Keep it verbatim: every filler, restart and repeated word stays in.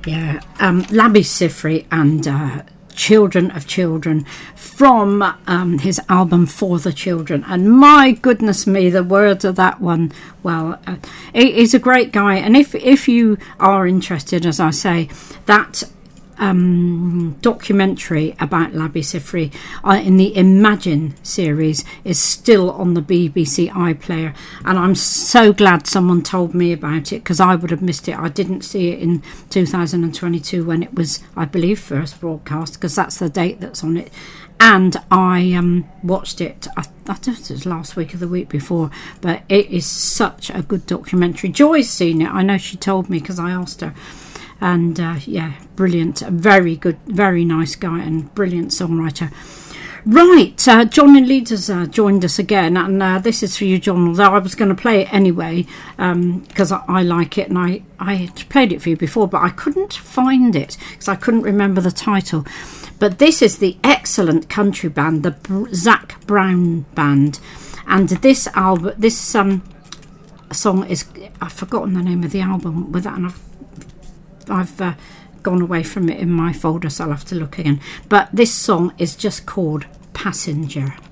Yeah, um, Labi Siffre and uh, Children of Children from um, his album For the Children. And my goodness me, the words of that one, well, uh, he's a great guy. And if, if you are interested, as I say, that um, documentary about Labi Siffre uh, in the Imagine series is still on the B B C iPlayer, and I'm so glad someone told me about it, because I would have missed it. I didn't see it in two thousand twenty-two when it was, I believe, first broadcast, because that's the date that's on it. And I um, watched it, I, I don't know if it was last week or the week before, but it is such a good documentary. Joy's seen it, I know she told me because I asked her. And uh, yeah, brilliant, very good, very nice guy and brilliant songwriter. Right, uh, John in Leeds has uh, joined us again, and uh, this is for you, John, although I was going to play it anyway because um, I, I like it, and I, I had played it for you before, but I couldn't find it because I couldn't remember the title. But this is the excellent country band, the Br- Zac Brown Band, and this album, this um, song is, I've forgotten the name of the album with that, and I've I've uh, gone away from it in my folder, so I'll have to look again. But this song is just called Passenger.